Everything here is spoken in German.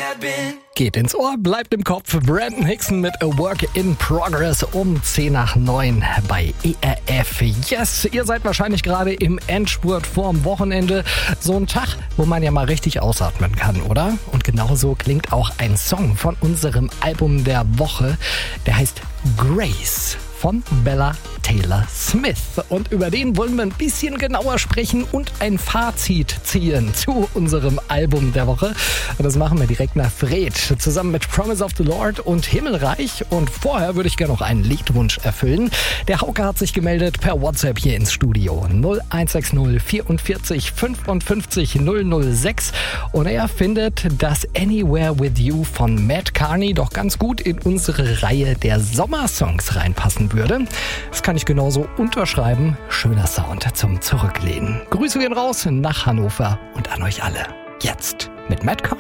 Geht ins Ohr, bleibt im Kopf. Brandon Hickson mit A Work in Progress um 10:09 bei ERF. Yes, ihr seid wahrscheinlich gerade im Endspurt vorm Wochenende. So ein Tag, wo man ja mal richtig ausatmen kann, oder? Und genauso klingt auch ein Song von unserem Album der Woche. Der heißt Grace von Bella Taylor Smith. Und über den wollen wir ein bisschen genauer sprechen und ein Fazit ziehen zu unserem Album der Woche. Und das machen wir direkt nach Fred, zusammen mit Promise of the Lord und Himmelreich. Und vorher würde ich gerne noch einen Liedwunsch erfüllen. Der Hauke hat sich gemeldet per WhatsApp hier ins Studio. 0160 44 55 006. Und er findet, dass Anywhere With You von Matt Carney doch ganz gut in unsere Reihe der Sommersongs reinpassen würde. Das kann ich genauso unterschreiben. Schöner Sound zum Zurücklehnen. Grüße gehen raus nach Hannover und an euch alle. Jetzt mit Matt Carney.